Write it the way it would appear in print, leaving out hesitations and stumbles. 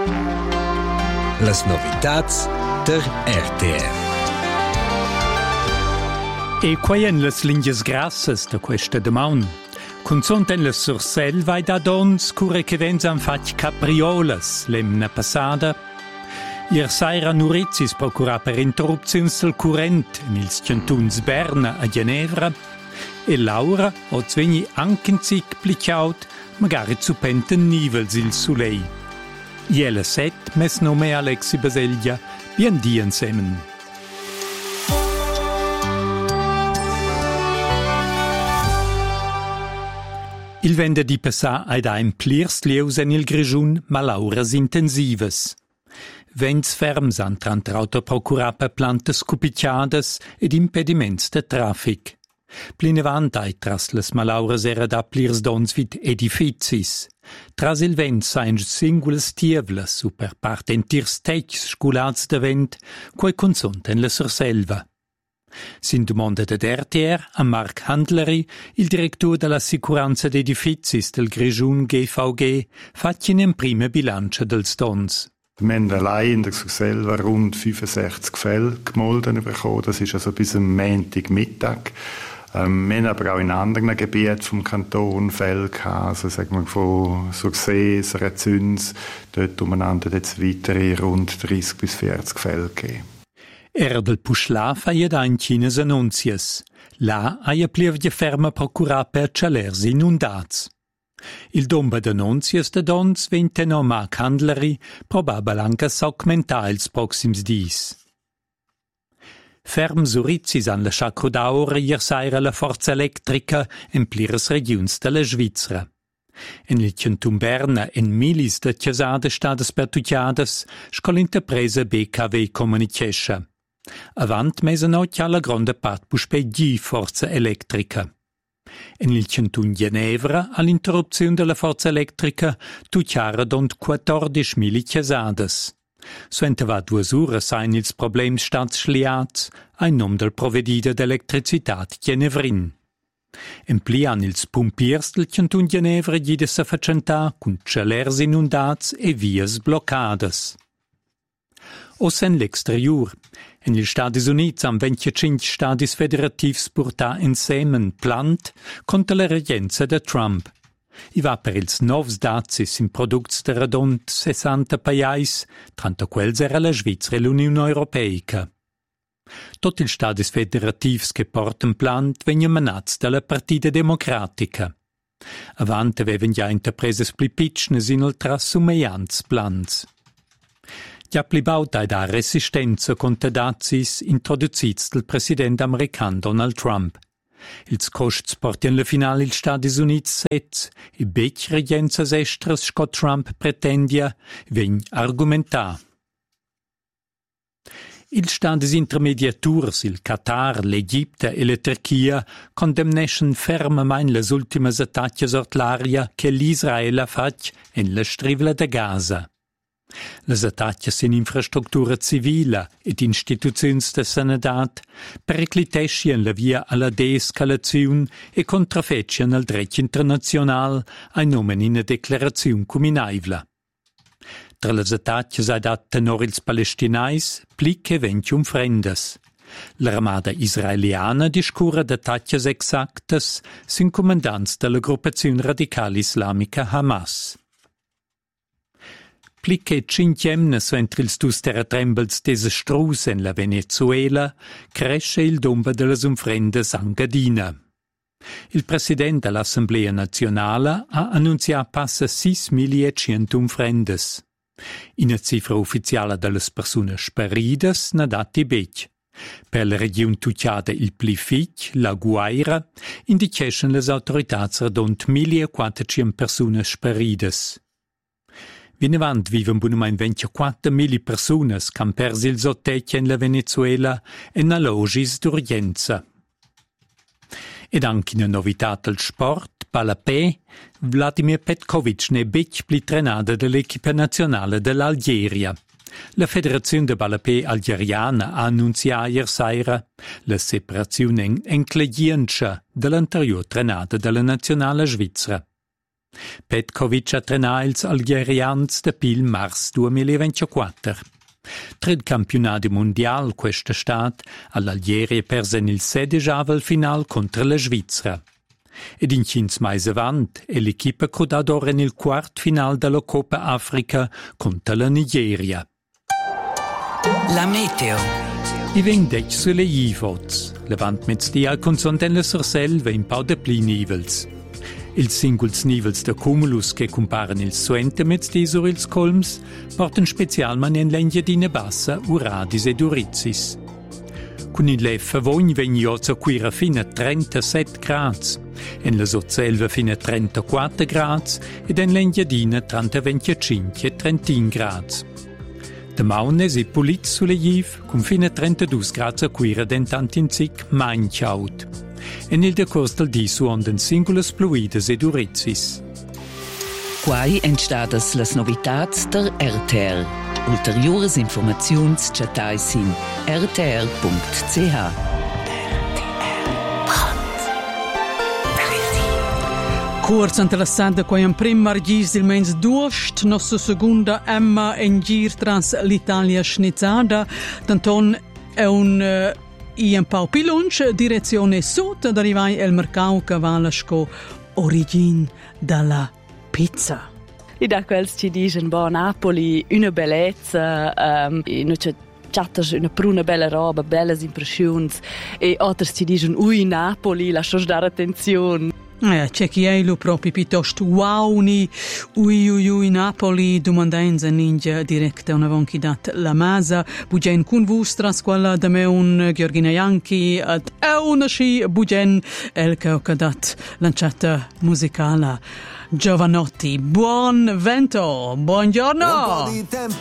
Las novitats der RTR. E quai en las linges grassas da questa demaun. Consont en las Surselva vai da dons cure che vens han fatg capriolas l'emna passada. Ier saira Nurizis procura per interrupziuns del current en ils cantuns Berna a Ginevra e Laura o zvegni ankenzic plicaut magari zu penten nivels il sulei. Iela set mes nome Alexi Baselgia bien dien semen. Il vende di passà ed ha plirs lieus en il grigiun malauras intensivas. Vents ferms han tranter autoprocurar per plantas cupiciadas ed impediments de traffic. Plinevant ai tras las malauras era da plirs dons vid edificis. Tras il vent sain singulas tievlas super part entirs teics sculats de vent, quai consonten la Surselva. Sin domanda de RTR a Marc Handleri, il direttore della sicuranza d'edificis del Grigiun GVG, fatgien in prima bilancia dels dons. Wir haben allein in der Surselva rund 65 Fälle gemolden bekommen. Das ist also bis am Montagmittag. Wir haben aber auch in anderen Gebieten vom Kanton Fälle gehabt. Also sagen wir von Sursee, Rezüns, dort umeinander jetzt weitere rund 30 bis 40 Fälle gegeben. Era del Puschlaf aia da in Chines annunzias. Là aia plevgia ferma procurar per chalers inundats. Il domba d'annunzias de dons vente no Marc Handleri probabel anca s'augmentar ils proxims dis. Ferm Surizis han lascià crudaura ier saira la forza elettrica in pliras regions de la Svizra. En il canton Berna en milis de chiasades stadas pertucciadas scol interpresa BKW Communication. Avant mesanotg alla gronda part puspeggi forza elettrica. En il canton Ginevra all'interruzione della forza elettrica tucciara dont 14.000 chiasades. Suente va 2 ore sain ils problems stats schliats ein nom del provedida d'electricitat Ginevrin. En pli han ils pumpiers del canton Ginevra gide sa facentà cun chalers inundats e vias bloccades. Os en l'exterior, en il Stadis Units han 25 stadis federativs purtà insemen plant contra la regenza de Trump. I va per ils novs dazis in products de radont 60 paiais, tranta quels era la Svizra e l'Unione Europeica. Tot il stadis federativs che porten plant vegnan manats dalla Partida Democratica. Avant avevan ja interpreses pli pitschnes in il trassumeiants plans. Ja plibaut ai da resistenza contra dazis introducits del president american Donald Trump. Ils costs portien la final il Stadis Units sez, e bec regenzas estras sco Trump pretendia, vegn argumentar. Il Stadis intermediaturs, il Qatar, l'Egipte e la Turchia condemneschen fermamain las ultimas attacchias ort l'aria che l'Israel ha fatg en la strivla de Gaza. Las attacchias in infrastruttura civila ed instituziuns de sanadat periclitescien la via alla de-escalaziun e contrafecien al dret internazional ai nomen in a declaraziun cuminaivla. Tra las attacchias ha dat tenor ils palestinais plique ventium frendas. L'armada israeliana discura d'attacchias exactas sin comandants de la gruppaziun radical islamica Hamas. Plique cinquemnes suentr ils dus terratrembels desastrus en la Venezuela cresce il domba de las umfrendas Engadina. Il president dell'Assemblea Nazionale ha annunziato passa 6.100 umfrendas. In cifra ufficiale delle persone sparidas n'a dati bec. Per la regione tucciata il pli fich, la Guaira, indication les autoritats redont 1.400 persone sparidas. Vinavant viven bunumain 24.000 personas can persi ils ottec en la Venezuela en allogis d'urgenza. Ed anche una novità al sport, palapè, Vladimir Petkovic ne bec pli trenada dell'equipa nazionale dell'Algeria. La Federazione de Palapè algeriana ha annunziato ieri sera la separazione enclegiancia dell'anterior trenada della nazionale svizzera. Petkovic ha trenat ils algerians da pil mars 2024. Tred campionati mondial quest'estat, all'Algeria persen il 16 final contro la Svizzera. Ed in 15 mais avant è l'equipa codadora nel quart final della Coppa Africa contro la Nigeria. La meteo. I vendec sulle ivots, levant mezzdia con sondelle surselva in pau de pli nivels. Ils singuls nivels de cumulus che comparen ils suente mezzdi sur ils colms porten specialman in l'engiadina bassa uradis ed urizis. Con il leffa vogn vegn a quira fino a 37 grads, en la sotselva fino a 34 grads ed en l'engiadina tra 25 e 31 grads. De maunes e pulit sulle iv, con fino a 32 grads a quira dentant in zic main chaut. E nel decors del dì suonden singulas pluides ed urizis. Quai entstadas las novitats der RTR. Ulteriores informaziuns chatai sin rtr.ch. Kurz interessante quai in prim margis il mens duost, nostra seconda Emma in gir trans l'Italia schnizzada, tanton è un in pau pilunch, direzione sud, ad arrivai el mercau cavallasco origin dalla pizza. E da quels ci dicono, boh, Napoli, una bellezza, non c'è una pruna bella roba, belle impressioni, e altri ci dicono, ui, Napoli, lascia dare attenzione. C'è chi è lo proprio piuttosto wowni, ui, Napoli, domandenza ninja diretta una vonchi dat la masa, bugen con vostra scuola da me un Gheorghina Ianchi, ad una sci bugen el che ho dat lanciata musicale Giovanotti. Buon vento, buongiorno!